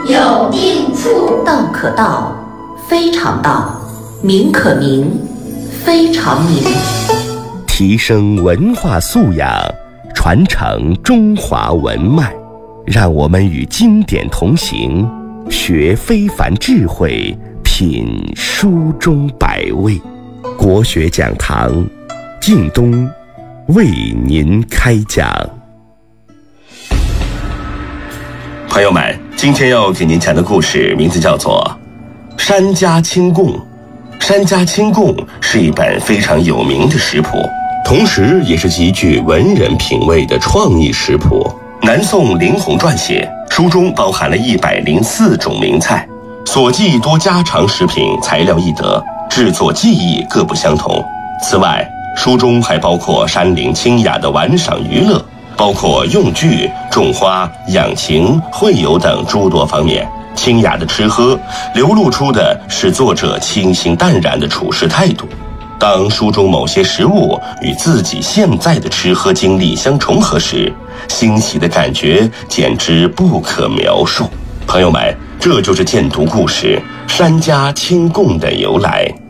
有定处。 道可道，非常道；名可名，非常名。 提升文化素养，传承中华文脉，让我们与经典同行，学非凡智慧，品书中百味。国学讲堂，靳东为您开讲。朋友们，今天要给您讲的故事名字叫做《山家清供》。山家清供是一本非常有名的食谱，同时也是极具文人品味的创意食谱。南宋林洪撰写，书中包含了104种名菜，所记多家常食品材料易得，制作技艺各不相同。此外，书中还包括山林清雅的玩赏娱乐，包括用具、种花、养禽、会友等诸多方面。清雅的吃喝流露出的是作者清新淡然的处事态度。当书中某些食物与自己现在的吃喝经历相重合时，欣喜的感觉简直不可描述。朋友们，这就是荐读故事《山家清供》的由来。